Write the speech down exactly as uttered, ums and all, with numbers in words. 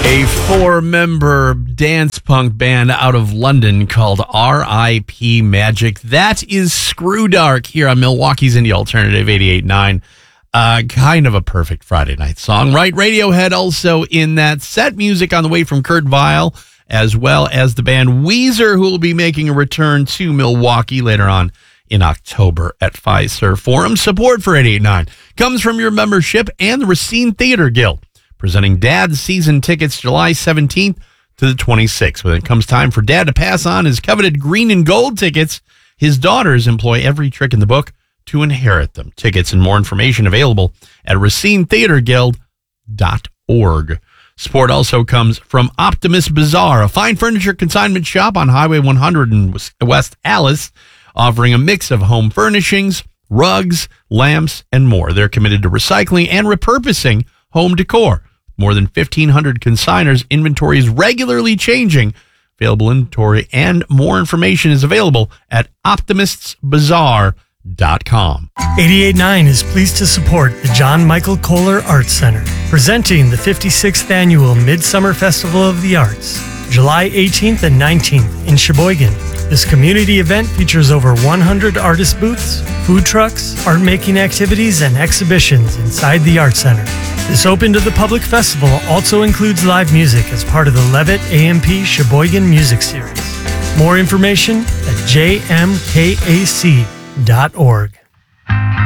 A four-member dance punk band out of London called R I P Magic. That is Screw Dark here on Milwaukee's Indie Alternative eighty-eight point nine. Uh, kind of a perfect Friday night song, right? Radiohead also in that set. Music on the way from Kurt Vile, as well as the band Weezer, who will be making a return to Milwaukee later on in October at Fiserv Forum. Support for eighty-eight point nine comes from your membership and the Racine Theater Guild, presenting Dad's season tickets July seventeenth to the twenty-sixth. When it comes time for Dad to pass on his coveted green and gold tickets, his daughters employ every trick in the book to inherit them. Tickets and more information available at racine theater guild dot org. Support also comes from Optimus Bazaar, a fine furniture consignment shop on Highway one hundred in West Allis, offering a mix of home furnishings, rugs, lamps, and more. They're committed to recycling and repurposing home decor. More than fifteen hundred consigners. Inventory is regularly changing. Available inventory and more information is available at optimists bazaar dot com. eighty-eight point nine is pleased to support the John Michael Kohler Arts Center, presenting the fifty-sixth Annual Midsummer Festival of the Arts, July eighteenth and nineteenth in Sheboygan. This community event features over one hundred artist booths, food trucks, art-making activities, and exhibitions inside the Arts Center. This open to the public festival also includes live music as part of the Levitt A M P Sheboygan Music Series. More information at j m k a c dot org.